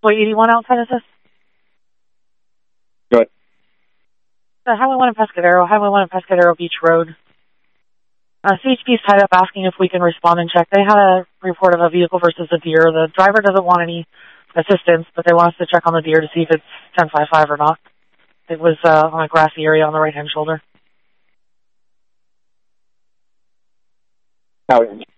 What, 81 outside of this? Good. The Highway 1 in Pescadero, Highway 1 in Pescadero Beach Road. CHP's tied up asking if we can respond and check. They had a report of a vehicle versus a deer. The driver doesn't want any assistance, but they want us to check on the deer to see if it's 1055 or not. It was on a grassy area on the right-hand shoulder. How